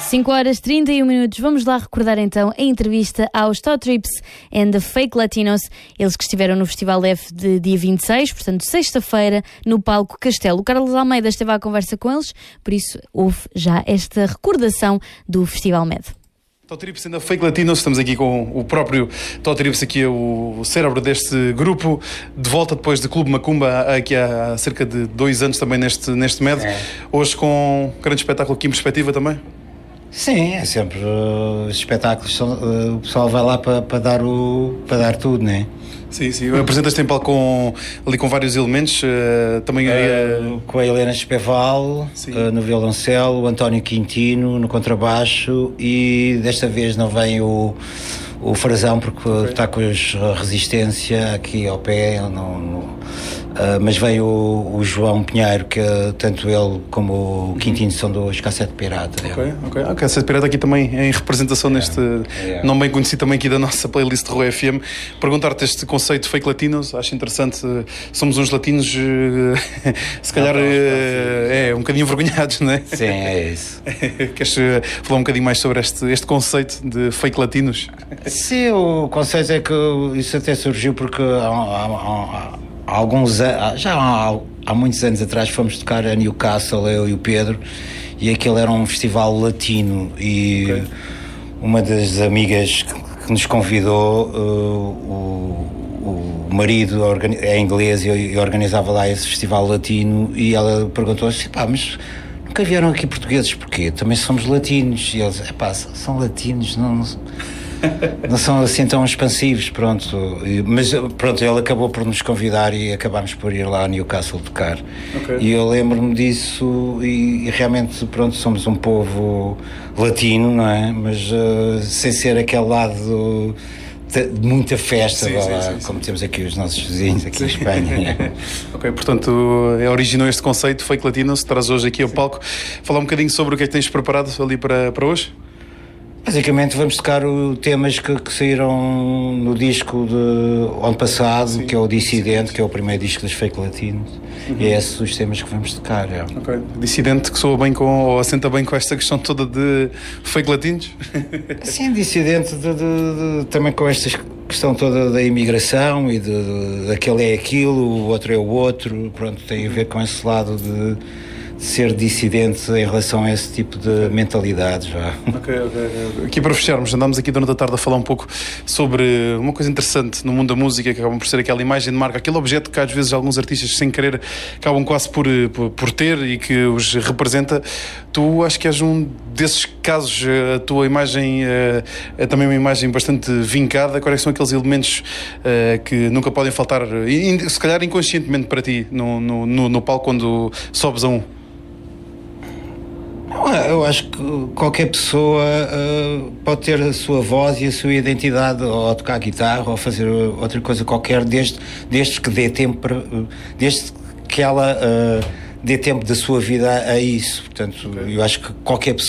5 horas 31 minutos. Vamos lá recordar então a entrevista aos Todd Trips and the Fake Latinos, eles que estiveram no Festival F de dia 26, portanto sexta-feira, no palco Castelo. O Carlos Almeida esteve à conversa com eles, por isso houve já esta recordação do Festival MED. Todd Trips and the Fake Latinos, estamos aqui com o próprio Todd Trips, aqui é o cérebro deste grupo, de volta depois do Clube Macumba, aqui há cerca de 2 anos também neste MED. Hoje com um grande espetáculo aqui em perspectiva também? Sim, é sempre os espetáculos, o pessoal vai lá para dar tudo, não é? Sim, sim. Apresentas-te em palco com vários elementos, também com a Helena Espeval no violoncelo, o António Quintino no contrabaixo, e desta vez não vem o Frazão porque está com a resistência aqui ao pé, mas veio o João Pinheiro, que tanto ele como o Quintino são do Cassete Pirata. Ok. A Cassete Pirata aqui também em representação neste não bem conhecido também aqui da nossa playlist de Rua FM. Perguntar-te este conceito de Fake Latinos, acho interessante. Somos uns latinos se calhar um bocadinho envergonhados, não é? Sim, é isso. Queres falar um bocadinho mais sobre este conceito de Fake Latinos? Sim, o conceito é que isso até surgiu porque há muitos anos atrás fomos tocar a Newcastle, eu e o Pedro, e aquele era um festival latino, e uma das amigas que nos convidou, o marido é inglês e organizava lá esse festival latino, e ela perguntou assim: mas nunca vieram aqui portugueses, porquê? Também somos latinos. E eles: são latinos, não são assim tão expansivos, pronto. Mas pronto, ele acabou por nos convidar e acabámos por ir lá a Newcastle tocar. E eu lembro-me disso, e realmente, pronto, somos um povo latino, não é? Mas sem ser aquele lado de muita festa, como temos aqui os nossos vizinhos aqui em Espanha. Portanto, originou este conceito Fake Latino, se traz hoje aqui ao palco. Falar um bocadinho sobre o que é que tens preparado ali para hoje? Basicamente vamos tocar temas que saíram no disco de ano passado, que é o Dissidente, que é o primeiro disco dos Fake Latinos, e é esses os temas que vamos tocar. Dissidente, que soa bem ou assenta bem com esta questão toda de Fake Latinos? Sim, Dissidente também com esta questão toda da imigração e daquele é aquilo, o outro é o outro, pronto, tem a ver com esse lado de ser dissidente em relação a esse tipo de mentalidades. Aqui para fecharmos, andámos aqui durante a tarde a falar um pouco sobre uma coisa interessante no mundo da música, que acabam por ser aquela imagem de marca, aquele objeto que às vezes alguns artistas sem querer acabam quase por ter e que os representa. Tu acho que és um desses casos. A tua imagem é também uma imagem bastante vincada. Quais são aqueles elementos que nunca podem faltar, se calhar inconscientemente para ti, no palco quando sobes a um? Eu acho que qualquer pessoa pode ter a sua voz e a sua identidade, ou tocar guitarra, ou fazer outra coisa qualquer, desde que dê tempo desde que ela dê tempo da sua vida a isso. Portanto, eu acho que qualquer pessoa